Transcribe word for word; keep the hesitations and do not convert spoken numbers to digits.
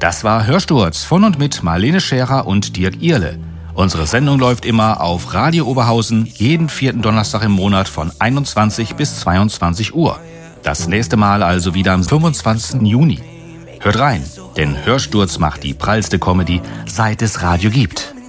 Das war Hörsturz von und mit Marlene Scherer und Dirk Ierle. Unsere Sendung läuft immer auf Radio Oberhausen jeden vierten Donnerstag im Monat von einundzwanzig bis zweiundzwanzig Uhr. Das nächste Mal also wieder am fünfundzwanzigsten Juni. Hört rein, denn Hörsturz macht die prallste Comedy, seit es Radio gibt.